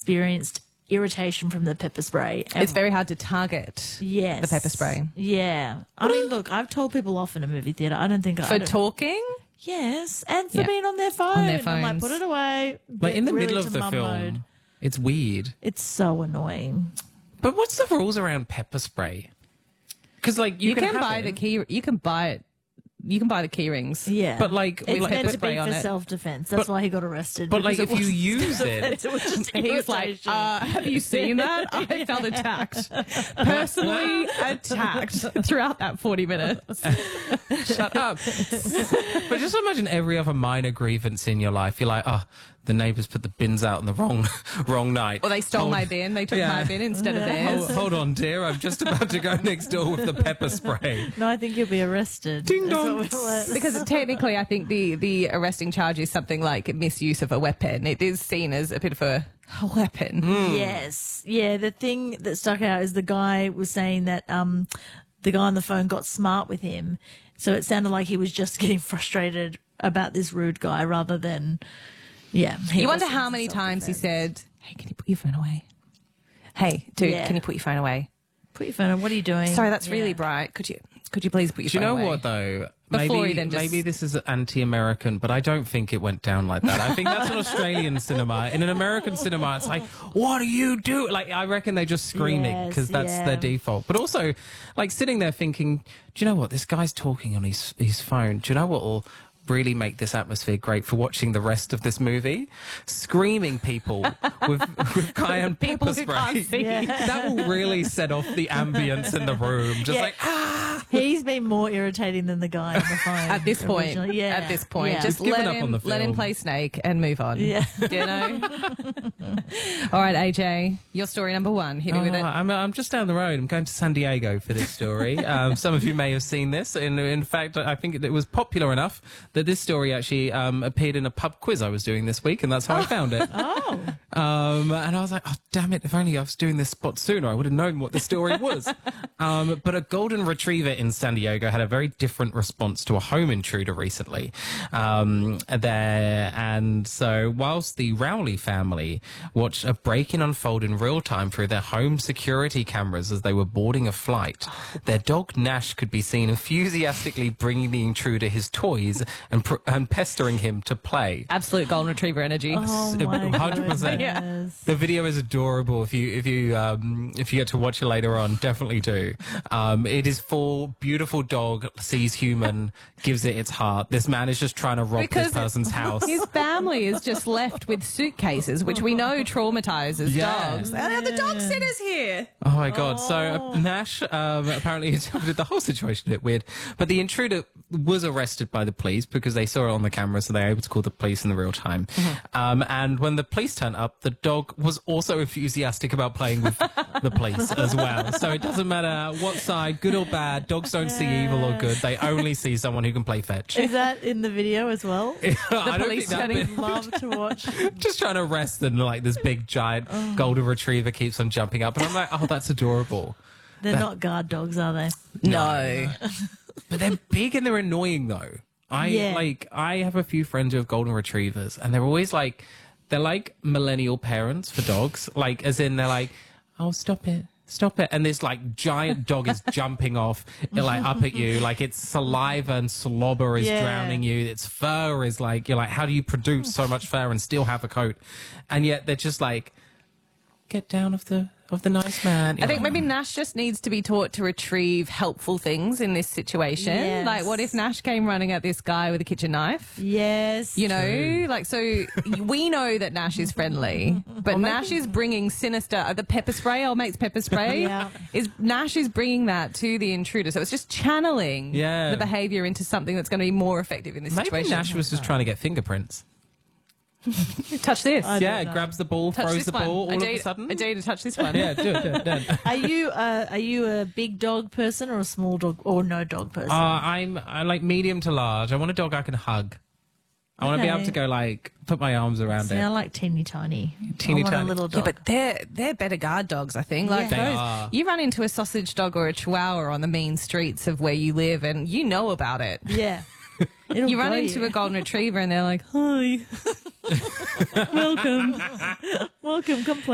experienced irritation from the pepper spray. It's very hard to target Yes. the pepper spray. Yeah. I mean, look, I've told people off in a movie theatre. I don't think For talking? Yes, and for Yeah. being on their phone. On their I'm like, phones. put it away. Like in the Get middle really of to the mum film, mode. it's weird. It's so annoying. But what's the rules around pepper spray? Because like you, You can have buy it, the key. You can buy it. You can buy the key rings. Yeah. But like, it's like meant pepper to spray be on for it. self-defense. That's why he got arrested. But like, because if it you wasn't use it, self-defense, it was just He's like, irritation. have you seen that? I felt attacked. Personally attacked throughout that 40 minutes. shut up. But just imagine every other minor grievance in your life. You're like, oh, the neighbours put the bins out on the wrong night. Or they stole my bin. They took my bin instead of theirs. Hold on, dear. I'm just about to go next door with the pepper spray. No, I think you'll be arrested. Ding That's dong. what we'll let- Because technically, I think the arresting charge is something like misuse of a weapon. It is seen as a bit of a weapon. Yes. Yeah, the thing that stuck out is the guy was saying that the guy on the phone got smart with him. So it sounded like he was just getting frustrated about this rude guy rather than, yeah. You wonder how many times he said, "Hey, can you put your phone away? Hey, dude, Yeah. can you put your phone away? Put your phone on. What are you doing? Sorry, that's Yeah. really bright. Could you please put your Do you phone know away?" what though? Before he then just- Maybe this is anti-American, but I don't think it went down like that. I think that's an Australian cinema. In an American cinema, it's like, what do you do? Like, I reckon they just scream it Yes, because that's yeah. their default. But also, like, sitting there thinking, do you know what? This guy's talking on his phone. Do you know what will really make this atmosphere great for watching the rest of this movie? Screaming people with cayenne People pepper who can't spray. see. Yeah. That will really set off the ambience in the room. Just Yeah. like, He's been more irritating than the guy on the phone. At this point, originally. Yeah. at this point, Yeah. just He's given let up on the let him film. play Snake and move on. Yeah. You know. All right, AJ, your story number one. Hit me with it. I'm just down the road. I'm going to San Diego for this story. Some of you may have seen this. In fact, I think it was popular enough that this story actually appeared in a pub quiz I was doing this week, and that's how I found it. Oh. And I was like, oh, damn it, if only I was doing this spot sooner, I would have known what the story was. But a golden retriever in San Diego had a very different response to a home intruder recently. And so whilst the Rowley family watched a break-in unfold in real time through their home security cameras as they were boarding a flight, their dog Nash could be seen enthusiastically bringing the intruder his toys and pestering him to play. Absolute golden retriever energy. Oh my 100%. goodness. The video is adorable. If you get to watch it later on, definitely do. It is full beautiful dog sees human, gives it its heart. This man is just trying to rob Because this person's house. His family is just left with suitcases, which we know traumatizes Yeah. dogs. And the dog sitter's here. Oh my god! So Nash apparently interpreted the whole situation a bit weird, but the intruder was arrested by the police because they saw it on the camera, so they were able to call the police in the real time. And when the police turned up, the dog was also enthusiastic about playing with the police as well. So it doesn't matter what side, good or bad, dogs don't see evil or good. They only see someone who can play fetch. Is that in the video as well? I don't police think that turning bit- Love to watch. just trying to arrest them, like this big giant golden retriever keeps on jumping up, and I'm like, oh, that's adorable. They're not guard dogs, are they? No. But they're big and they're annoying though. Yeah. I have a few friends who have golden retrievers, and they're always like, they're like millennial parents for dogs. Like, as in, they're like, oh, stop it. Stop it. And this like giant dog is jumping off, like up at you. Like its saliva and slobber is Yeah. drowning you. Its fur is like, you're like, how do you produce so much fur and still have a coat? And yet they're just like, get down off the nice man. I think maybe Nash just needs to be taught to retrieve helpful things in this situation. Yes. Like, what if Nash came running at this guy with a kitchen knife? Yes. You know, like, so we know that Nash is friendly, but Nash is bringing sinister, the pepper spray, old mate's pepper spray, Yeah. Nash is bringing that to the intruder. So it's just channeling Yeah. the behavior into something that's going to be more effective in this maybe situation. Nash was just trying to get fingerprints. Touch this. I don't Yeah, know. grabs the ball, Touch throws this the one. ball, I all dare of a you- sudden. I dare you to touch this one. Yeah, do it. Are you a big dog person or a small dog or no dog person? I like medium to large. I want a dog I can hug. I want to be Okay. able to go like put my arms around See, it. I like teeny tiny. Teeny I want tiny. a little Yeah, dog. but they're better guard dogs, I think. Like Yeah. They those, are. you run into a sausage dog or a chihuahua on the mean streets of where you live, and you know about it. Yeah. It'll You run grow into you. a golden retriever, and they're like, "Hi, welcome." Welcome, come play.